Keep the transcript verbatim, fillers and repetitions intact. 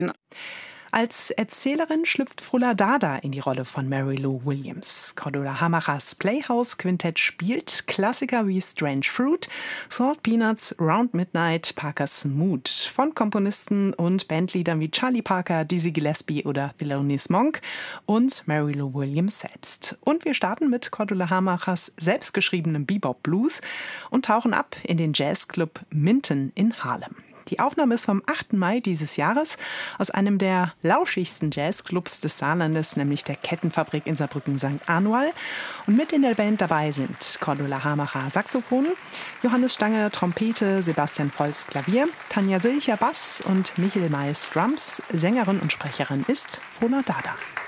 Als Erzählerin schlüpft Frula Dada in die Rolle von Mary Lou Williams. Cordula Hamachers Playhouse Quintett spielt Klassiker wie Strange Fruit, Salt Peanuts, Round Midnight, Parker's Mood von Komponisten und Bandleadern wie Charlie Parker, Dizzy Gillespie oder Thelonious Monk und Mary Lou Williams selbst. Und wir starten mit Cordula Hamachers selbstgeschriebenem Bebop Blues und tauchen ab in den Jazzclub Minton in Harlem. Die Aufnahme ist vom achten Mai dieses Jahres aus einem der lauschigsten Jazzclubs des Saarlandes, nämlich der Kettenfabrik in Saarbrücken Sankt Anual. Und mit in der Band dabei sind Cordula Hamacher Saxophon, Johannes Stange Trompete, Sebastian Volz Klavier, Tanja Silcher Bass und Michel Mais Drums. Sängerin und Sprecherin ist Frula Dada.